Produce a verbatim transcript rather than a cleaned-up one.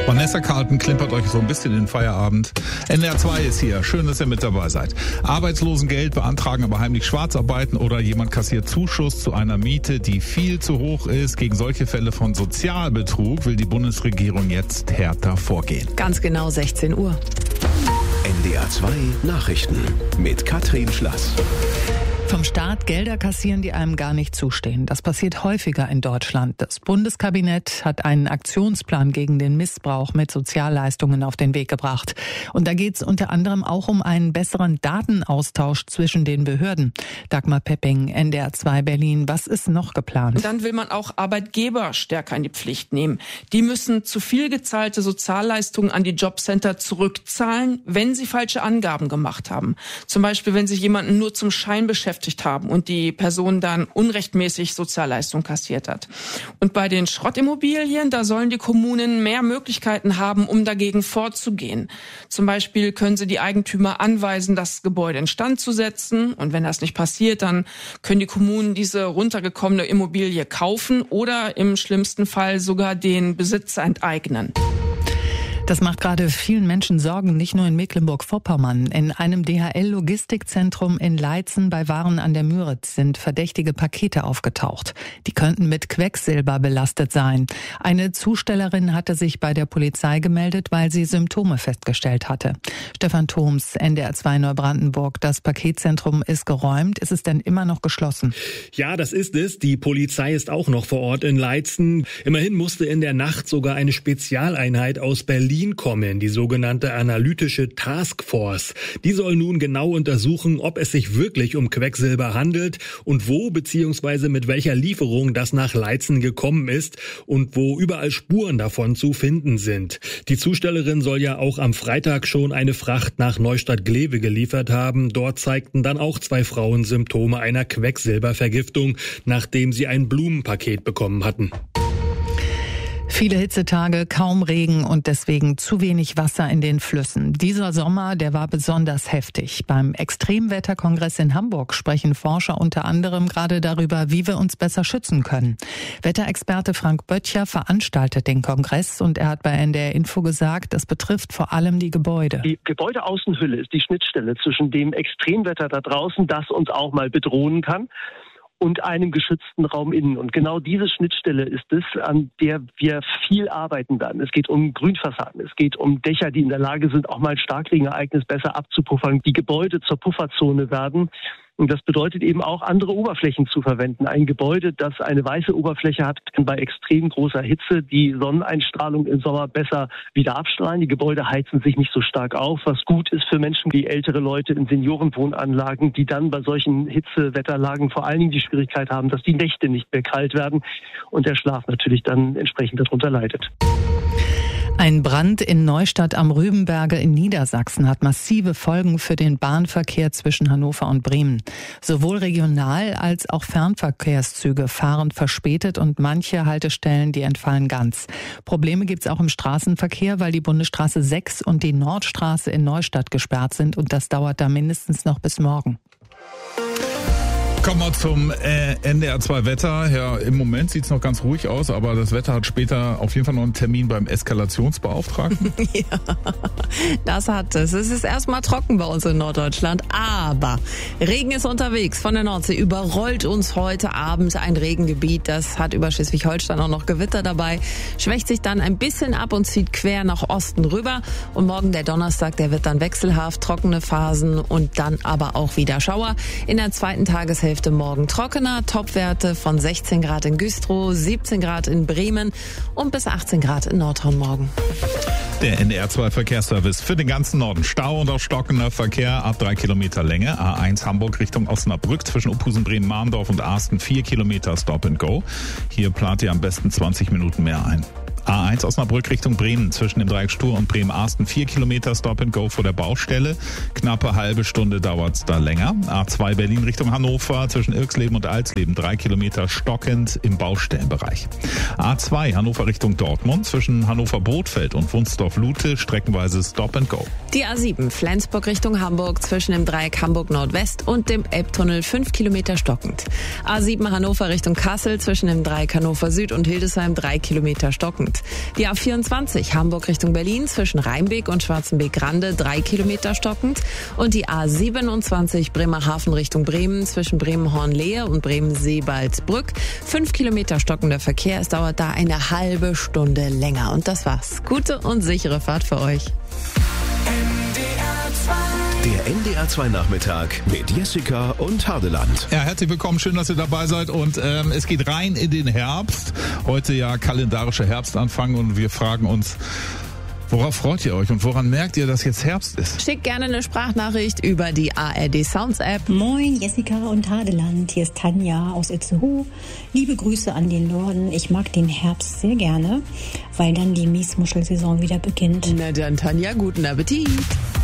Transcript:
Vanessa Carlton klimpert euch so ein bisschen in den Feierabend. N D R zwei ist hier. Schön, dass ihr mit dabei seid. Arbeitslosengeld beantragen, aber heimlich schwarz arbeiten oder jemand kassiert Zuschuss zu einer Miete, die viel zu hoch ist. Gegen solche Fälle von Sozialbetrug will die Bundesregierung jetzt härter vorgehen. Ganz genau sechzehn Uhr. N D R zwei Nachrichten mit Katrin Schlass. Vom Staat Gelder kassieren, die einem gar nicht zustehen. Das passiert häufiger in Deutschland. Das Bundeskabinett hat einen Aktionsplan gegen den Missbrauch mit Sozialleistungen auf den Weg gebracht. Und da geht es unter anderem auch um einen besseren Datenaustausch zwischen den Behörden. Dagmar Pepping, N D R zwei Berlin. Was ist noch geplant? Dann will man auch Arbeitgeber stärker in die Pflicht nehmen. Die müssen zu viel gezahlte Sozialleistungen an die Jobcenter zurückzahlen, wenn sie falsche Angaben gemacht haben. Zum Beispiel, wenn sie jemanden nur zum Schein beschäftigt haben und die Person dann unrechtmäßig Sozialleistung kassiert hat. Und bei den Schrottimmobilien, da sollen die Kommunen mehr Möglichkeiten haben, um dagegen vorzugehen. Zum Beispiel können sie die Eigentümer anweisen, das Gebäude instand zu setzen. Und wenn das nicht passiert, dann können die Kommunen diese runtergekommene Immobilie kaufen oder im schlimmsten Fall sogar den Besitzer enteignen. Das macht gerade vielen Menschen Sorgen, nicht nur in Mecklenburg-Vorpommern. In einem D H L-Logistikzentrum in Leitzen bei Waren an der Müritz sind verdächtige Pakete aufgetaucht. Die könnten mit Quecksilber belastet sein. Eine Zustellerin hatte sich bei der Polizei gemeldet, weil sie Symptome festgestellt hatte. Stefan Thoms, N D R zwei Neubrandenburg. Das Paketzentrum ist geräumt. Ist es denn immer noch geschlossen? Ja, das ist es. Die Polizei ist auch noch vor Ort in Leitzen. Immerhin musste in der Nacht sogar eine Spezialeinheit aus Berlin kommen, die sogenannte analytische Taskforce. Die soll nun genau untersuchen, ob es sich wirklich um Quecksilber handelt und wo bzw. mit welcher Lieferung das nach Leitzen gekommen ist und wo überall Spuren davon zu finden sind. Die Zustellerin soll ja auch am Freitag schon eine Fracht nach Neustadt-Glewe geliefert haben. Dort zeigten dann auch zwei Frauen Symptome einer Quecksilbervergiftung, nachdem sie ein Blumenpaket bekommen hatten. Viele Hitzetage, kaum Regen und deswegen zu wenig Wasser in den Flüssen. Dieser Sommer, der war besonders heftig. Beim Extremwetterkongress in Hamburg sprechen Forscher unter anderem gerade darüber, wie wir uns besser schützen können. Wetterexperte Frank Böttcher veranstaltet den Kongress und er hat bei N D R Info gesagt, das betrifft vor allem die Gebäude. Die Gebäudeaußenhülle ist die Schnittstelle zwischen dem Extremwetter da draußen, das uns auch mal bedrohen kann, und einem geschützten Raum innen. Und genau diese Schnittstelle ist es, an der wir viel arbeiten werden. Es geht um Grünfassaden, es geht um Dächer, die in der Lage sind, auch mal ein Starkregenereignis besser abzupuffern, die Gebäude zur Pufferzone werden. Und das bedeutet eben auch, andere Oberflächen zu verwenden. Ein Gebäude, das eine weiße Oberfläche hat, kann bei extrem großer Hitze die Sonneneinstrahlung im Sommer besser wieder abstrahlen. Die Gebäude heizen sich nicht so stark auf, was gut ist für Menschen wie ältere Leute in Seniorenwohnanlagen, die dann bei solchen Hitzewetterlagen vor allen Dingen die Schwierigkeit haben, dass die Nächte nicht mehr kalt werden und der Schlaf natürlich dann entsprechend darunter leidet. Ein Brand in Neustadt am Rübenberge in Niedersachsen hat massive Folgen für den Bahnverkehr zwischen Hannover und Bremen. Sowohl Regional- als auch Fernverkehrszüge fahren verspätet und manche Haltestellen, die entfallen ganz. Probleme gibt's auch im Straßenverkehr, weil die Bundesstraße sechs und die Nordstraße in Neustadt gesperrt sind und das dauert da mindestens noch bis morgen. Kommen wir zum äh, N D R zwei Wetter. Ja, im Moment sieht's noch ganz ruhig aus, aber das Wetter hat später auf jeden Fall noch einen Termin beim Eskalationsbeauftragten. Ja, das hat es. Es ist erstmal trocken bei uns in Norddeutschland, aber Regen ist unterwegs von der Nordsee. Überrollt uns heute Abend ein Regengebiet. Das hat über Schleswig-Holstein auch noch Gewitter dabei. Schwächt sich dann ein bisschen ab und zieht quer nach Osten rüber. Und morgen der Donnerstag, der wird dann wechselhaft, trockene Phasen und dann aber auch wieder Schauer. In der zweiten Tageshälfte morgen trockener, Topwerte von sechzehn Grad in Güstrow, siebzehn Grad in Bremen und bis achtzehn Grad in Nordhorn morgen. Der N D R zwei Verkehrsservice für den ganzen Norden. Stau und auch stockender Verkehr ab drei Kilometer Länge. A eins Hamburg Richtung Osnabrück zwischen Uphusen, Bremen, Mahndorf und Arsten vier Kilometer Stop and Go. Hier plant ihr am besten zwanzig Minuten mehr ein. A eins Osnabrück Richtung Bremen zwischen dem Dreieck Stur und Bremen-Arsten vier Kilometer Stop and Go vor der Baustelle. Knappe halbe Stunde dauert's da länger. A zwei Berlin Richtung Hannover zwischen Irksleben und Alsleben drei Kilometer stockend im Baustellenbereich. A zwei Hannover Richtung Dortmund zwischen Hannover-Bothfeld und Wunsdorf-Lute streckenweise Stop and Go. Die A sieben Flensburg Richtung Hamburg zwischen dem Dreieck Hamburg-Nordwest und dem Elbtunnel fünf Kilometer stockend. A sieben Hannover Richtung Kassel zwischen dem Dreieck Hannover Süd und Hildesheim drei Kilometer stockend. stockend. Die A vierundzwanzig Hamburg Richtung Berlin zwischen Rheinbeek und Schwarzenbeek-Grande drei Kilometer stockend. Und die A siebenundzwanzig Bremerhaven Richtung Bremen zwischen Bremen-Hornlehe und Bremen-Seebaldsbrück. Fünf Kilometer stockender Verkehr. Es dauert da eine halbe Stunde länger. Und das war's. Gute und sichere Fahrt für euch. Der N D R zwei Nachmittag mit Jessica und Hardeland. Ja, herzlich willkommen, schön, dass ihr dabei seid und ähm, es geht rein in den Herbst. Heute ja kalendarischer Herbstanfang und wir fragen uns, worauf freut ihr euch und woran merkt ihr, dass jetzt Herbst ist? Schickt gerne eine Sprachnachricht über die A R D Sounds App. Moin, Jessica und Hardeland. Hier ist Tanja aus Itzehoe. Liebe Grüße an den Norden. Ich mag den Herbst sehr gerne, weil dann die Miesmuschelsaison wieder beginnt. Na dann, Tanja, guten Appetit.